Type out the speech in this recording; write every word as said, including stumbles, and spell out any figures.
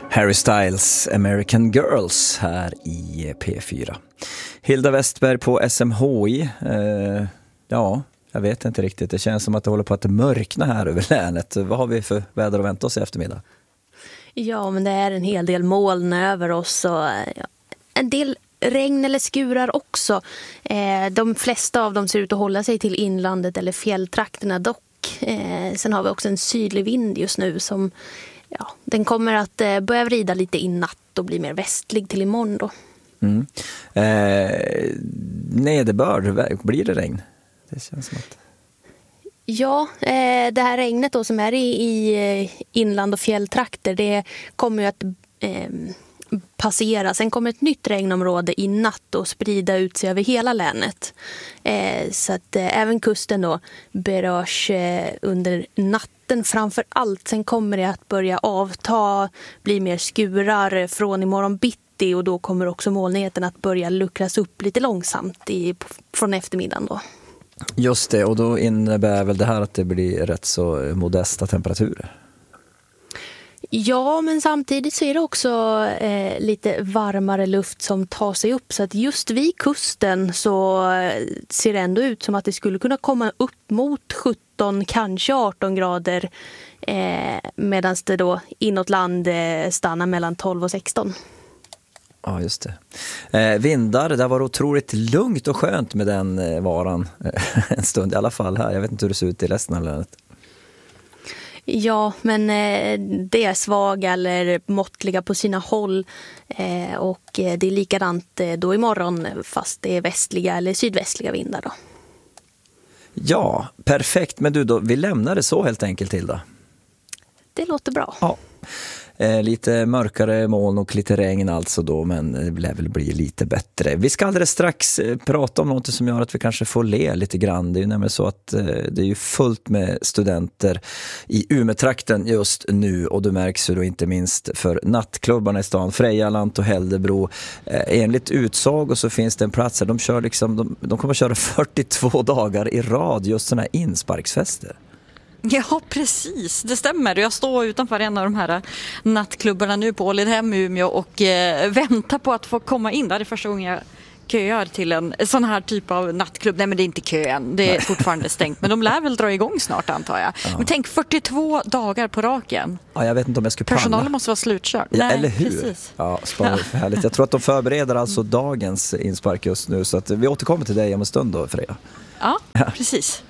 Harry Styles, American Girls här i P fyra. Hilda Westberg på S M H I. Eh, ja, jag vet inte riktigt. Det känns som att det håller på att mörkna här över länet. Vad har vi för väder att vänta oss i eftermiddag? Ja, men det är en hel del moln över oss och ja, en del regn eller skurar också. Eh, de flesta av dem ser ut att hålla sig till inlandet eller fjälltrakterna dock. Eh, sen har vi också en sydlig vind just nu som ja, den kommer att eh, börja vrida lite i natt och bli mer västlig till imorgon då. Mm. Eh, nederbörd, blir det regn? Det känns som att... Ja, eh, det här regnet då som är i, i inland och fjälltrakter, det kommer ju att eh, passera. Sen kommer ett nytt regnområde i natt och sprida ut sig över hela länet. Eh, så att eh, även kusten då berörs eh, under natten framför allt. Sen kommer det att börja avta, bli mer skurar från imorgon bitti och då kommer också molnigheten att börja luckras upp lite långsamt i, från eftermiddagen då. Just det, och då innebär väl det här att det blir rätt så modesta temperaturer? Ja, men samtidigt så är det också eh, lite varmare luft som tar sig upp. Så att just vid kusten så ser det ändå ut som att det skulle kunna komma upp mot sjutton, kanske arton grader. Eh, medan det då inåt land eh, stannar mellan tolv och sexton. Ja, just det. Eh, vindar, det var otroligt lugnt och skönt med den eh, varan en stund i alla fall här. Jag vet inte hur det ser ut i resten av landet. Ja, men eh, det är svaga eller måttliga på sina håll eh, och eh, det är likadant eh, då imorgon fast det är västliga eller sydvästliga vindar då. Ja, perfekt. Men du då, vi lämnar det så helt enkelt till då. Det låter bra. Ja. Eh, lite mörkare moln och lite regn alltså då, men det lär väl bli lite bättre. Vi ska alldeles strax eh, prata om något som gör att vi kanske får le lite grann. Det är ju nämligen så att eh, det är ju fullt med studenter i Umeå-trakten just nu och det märks ju då inte minst för nattklubbarna i stan, Frejaland och Hällebro. Eh, enligt utsag och så finns det en plats här, de, kör liksom, de, de kommer att köra fyrtiotvå dagar i rad just sådana här insparksfester. Ja, precis. Det stämmer. Jag står utanför en av de här nattklubbarna nu på Ålidhem i Umeå och eh, väntar på att få komma in. Det är första gången jag köar till en sån här typ av nattklubb. Nej, men det är inte kön. Det är Nej. fortfarande stängt. Men de lär väl dra igång snart, antar jag. Ja. Men tänk, fyrtiotvå dagar på raken. Ja, jag vet inte om jag skulle panna. Personalen måste vara slutkörd. Ja, Nej, eller hur? Precis. Ja, ja. Härligt. Jag tror att de förbereder alltså dagens inspark just nu. Så att vi återkommer till dig om en stund då, Freja. Ja, ja. precis.